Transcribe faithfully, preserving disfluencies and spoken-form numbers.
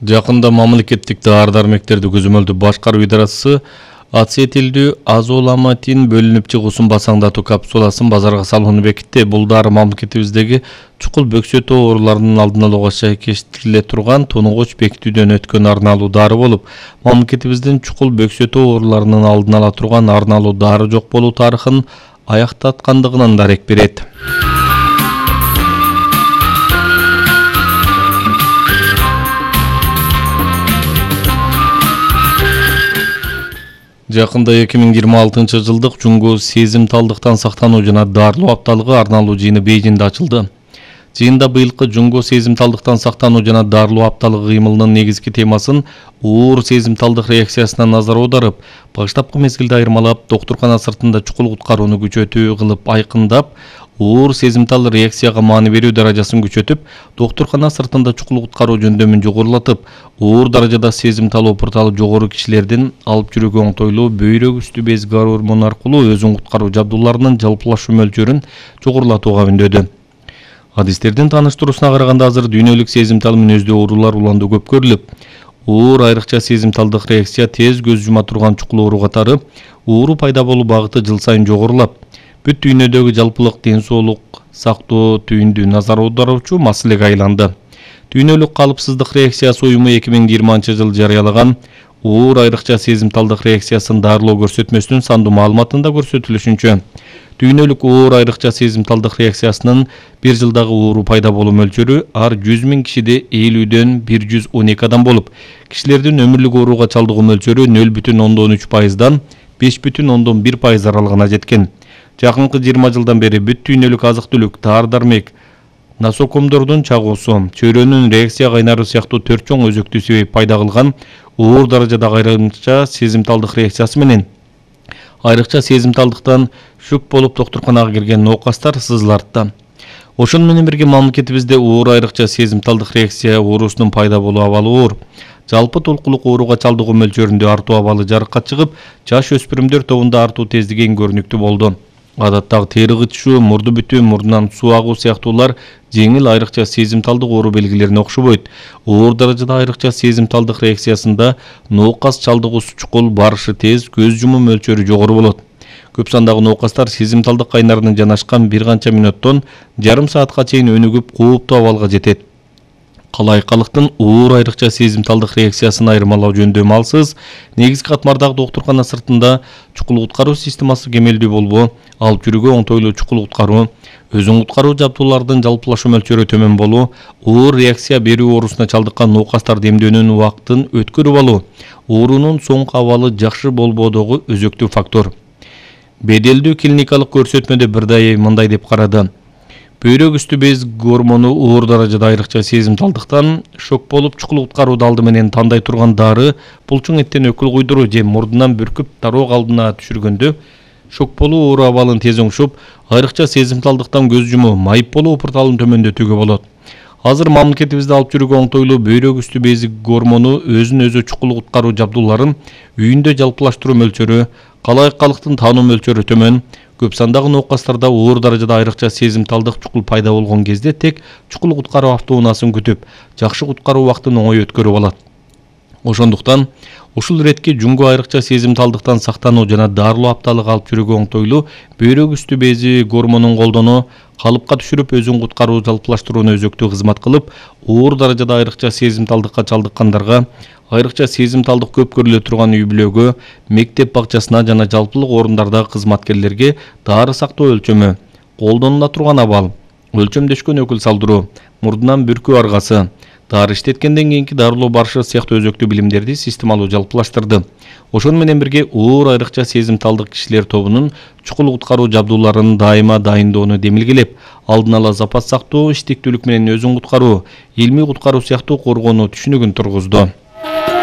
Жакында мамлекеттик дары-дармектерди көзөмөлдүү башкаруу идарасы ацетилдүү азоламатин бөлүнүп чыгуусун басаңдатуу капсуласын базарга салууну бекитти. Бул дары мамлекетибиздеги чукул бөксөтүү ооруларынын алдын алууга шайкештириле турган тонугуч бекитүүдөн өткөн арналуу дары болуп, мамлекетибиздин чукул бөксөтүү ооруларынын алдын ала турган арналуу дары жок болуу тарыхын аяктаткандыгынан дарек берет. Жакында эки миң жыйырма алтынчы жылдык Жуңго сезимталдыктан сактануу жана дарылоо апталыгы арналуу жыйыны Бейжиңде ачылды. Жыйында быйылкы Жуңго сезимталдыктан сактануу жана дарылоо апталыгы кыймылынын негизги темасын оор сезимталдык реакциясына назар аударып, баштапкы мезгилде айырмалап, доктуркана сыртында чукул куткарууну күчөтүү кылып айкындап, оор сезимтал реакцияга маани берүү даражасын күчөтүп, доктуркана сыртында чукул куткаруу жөндөмүн жогорулатып, оор даражада сезимтал опурталы жогору кишилердин алып жүрүүгө оңтойлуу бөйрөк үстү без гормону аркылуу өзүн куткаруу жабдууларынын жалпылашуу мөлчөрүн жогорулатууга үндөдү. Адистердин тааныштыруусуна караганда азыр дүйнөлүк сезимтал мүнөздүү оорулар уланды көп көрүлүп, оор айрыкча сезимталдык реакция тез көз жума турган чукул оору катары оору пайда болуу багыты жыл сайын жогорулап, бүт дүйнөдөгү жалпылык ден соолук сактоо түйүндү назар аударуучу маселеге айланды. Дүйнөлүк калыпсыздык реакциясы уюму эки миң жыйырманчы жылы жарыялаган оор айрыкча сезимталдык реакциясын дарылоо көрсөтмөсүнүн сандуу маалыматында көрсөтүлүшүнчө, дүйнөлүк оор айрыкча сезимталдык реакциясынын бир жылдагы оору пайда болуу мөлчөрү ар жүз миң кишиде элүүдөн бир жүз он эки адам болуп, кишилердин өмүрлүк ооруга чалдыгуу мөлчөрү нөл бүтүн ондон үч пайыздан беш бүтүн ондон бир пайыз аралыгына жеткен. Жакынкы жыйырма жылдан бери бүт дүйнөлүк азык-түлүк, дары-дармек, насокомдордун чагуусу, чөйрөнүн реакцияга кайнаруу сыяктуу төрт чоң өзөктү себеп пайда кылган оор даражадагы айрыкча сезимталдык реакциясы менен айрыкча сезимталдыктан шок болуп доктурканага кирген ноокастар сызылартта. Ошону менен бирге мамлекетибизде оор айрыкча сезимталдык реакция оорусунун пайда болуу абалы оор. Жалпы толкулук ооруга чалдыгуу мөлчөрүндө артуу абалы жарыкка чыгып, жаш өспүрүмдөр тобунда артуу тездиги эң көрүнүктүү болду. Адаттагы тери кычышуу, мурду бүтүү, мурдунан суу агуу сыяктуулар жеңил айрыкча сезимталдык оору белгилерине окшобойт. Оор даражада айрыкча сезимталдык реакциясында ноокас чалдыгуусу чукул, барышы тез, көз жумуу мөлчөрү жогору болот. Көп сандагы ноокастар сезимталдык кайнарынын жанашкан бир канча мүнөттөн жарым саатка чейин өнүгүп, кооптуу абалга жетет. Калай калктын оор айрыкча сезимталдык реакциясын айырмалоо жөндөмү алсыз, негизги катмардагы доктуркана сыртында чукул куткаруу системасы кемелдүү болбоо, алып жүрүүгө оңтойлуу чукул куткаруу, өзүн куткаруу жабдууларынын жалпылашуу мөлчөрү төмөн болуу, оор реакция берүү оорусуна чалдыккан ноокастарды эмдөөнүн убактын өткөрүп алуу, оорунун соңку абалы жакшы болбоодогу өзөктүү фактор. Беделдүү клиникалык көрсөтмөдө Бирдай мындай деп карады. Бөйрөк үстү без гормону оор даражада айрыкча сезимталдыктан шок болуп чукул куткарууду алды менен тандай турган дары булчуң эттен өкүл куйдуруу же мурдунан бүркүп тароо алдына түшүргөндө шок болуу оору абалын тез оңшоп, айрыкча сезимталдыктан көз жумуу, майып болуу опурталын төмөндөтүүгө болот. Азыр мамлекетибизде алып жүрүүгө оңтойлуу бөйрөк үстү бези гормону өзүн өзү чукул куткаруу жабдууларын үйүндө жалпылаштыруу мөлчөрү, калай калктын таануу мөлчөрү төмөн. Көп сандагы ноокастарда оор даражада айрыкча сезимталдык чукул пайда болгон кезде тек чукул куткаруу автоунаасын күтүп, жакшы куткаруу убактын оңой өткөрүп алат. Ошондуктан ушул иретке Жуңго айрыкча сезимталдыктан сактануу жана дарылоо апталыгы алып жүрүүгө оңтойлуу бөйрөк үстү бези гормонун колдонуу, калыпка түшүрүп өзүн куткаруу жалпылаштырууну өзөктүү кызмат кылып, оор даражада айрыкча сезимталдыкка чалдыккандарга айрыкча сезимталдык көп көрүлө турган үй-бүлөгө, мектеп бакчасына жана жалпылык орундардагы кызматкерлерге дары сактоо өлчөмү, колдонула турган абал, өлчөмдөшкөн өкүл салдыруу, мурдунан бүркүү аргасы, дары иштеткенден кийинки дарылоо барышы сыяктуу өзөктүү билимдерди системалуу жалпылаштырды. Ошону менен бирге оор айрыкча сезимталдык кишилер тобунун чукул куткаруу жабдууларын дайыма дайындоону демилгелеп, алдын ала запас сактоо, иштиктүүлүк менен өзүн куткаруу, илмий куткаруу сыяктуу коргонуу түшүнүгүн тургузду.